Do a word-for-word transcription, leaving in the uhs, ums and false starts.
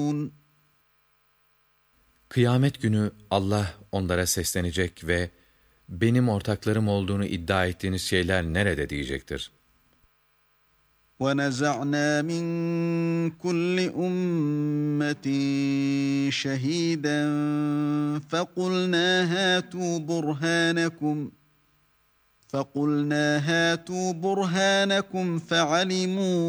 Kıyamet günü Allah onlara seslenecek ve benim ortaklarım olduğunu iddia ettiğiniz şeyler nerede diyecektir. وَنَزَعْنَا مِنْ كُلِّ أُمَّةٍ شَهِيدًا فَقُلْنَا هَاتُوا بُرْهَانَكُمْ فَقُلْنَا هَاتُوا بُرْهَانَكُمْ فَعَلِمُوا